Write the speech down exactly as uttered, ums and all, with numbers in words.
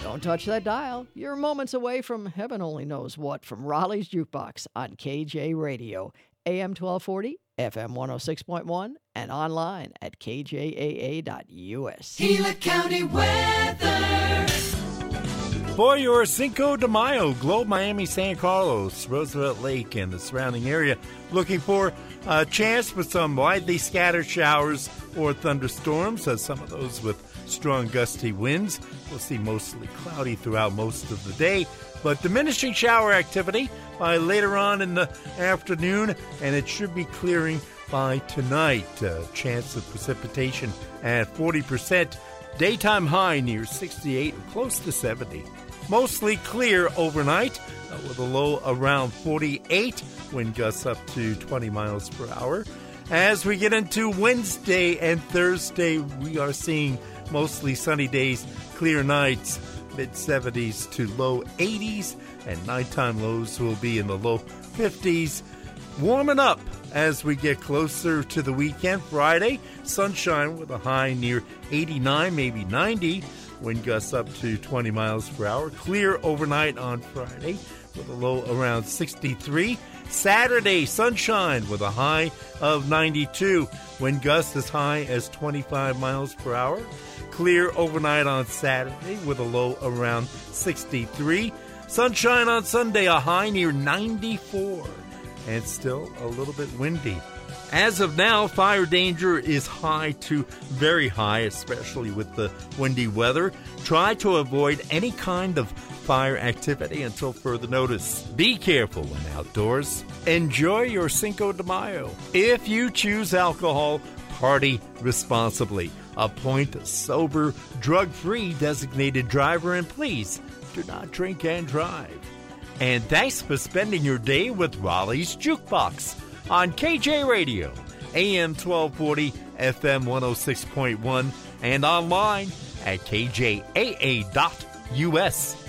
Don't touch that dial. You're moments away from heaven only knows what from Raleigh's Jukebox on K J Radio, A M twelve forty, F M one oh six point one, and online at k j a a dot u s. Gila County weather. For your Cinco de Mayo, Globe, Miami, San Carlos, Roosevelt Lake, and the surrounding area, looking for a chance for some widely scattered showers or thunderstorms, as some of those with strong gusty winds. We'll see mostly cloudy throughout most of the day, but diminishing shower activity by later on in the afternoon, and it should be clearing by tonight. Uh, chance of precipitation at forty percent. Daytime high near sixty-eight, close to seventy. Mostly clear overnight uh, with a low around forty-eight. Wind gusts up to twenty miles per hour. As we get into Wednesday and Thursday, we are seeing mostly sunny days, clear nights, mid-seventies to low eighties, and nighttime lows will be in the low fifties. Warming up as we get closer to the weekend. Friday, sunshine with a high near eighty-nine, maybe ninety. Wind gusts up to twenty miles per hour. Clear overnight on Friday with a low around sixty-three. Saturday, sunshine with a high of ninety-two. Wind gusts as high as twenty-five miles per hour. Clear overnight on Saturday with a low around sixty-three. Sunshine on Sunday, a high near ninety-four. And still a little bit windy. As of now, fire danger is high to very high, especially with the windy weather. Try to avoid any kind of fire activity until further notice. Be careful when outdoors. Enjoy your Cinco de Mayo. If you choose alcohol, party responsibly. Appoint a sober, drug-free designated driver, and please do not drink and drive. And thanks for spending your day with Raleigh's Jukebox on K J Radio, A M twelve forty, F M one oh six point one, and online at k j a a dot u s.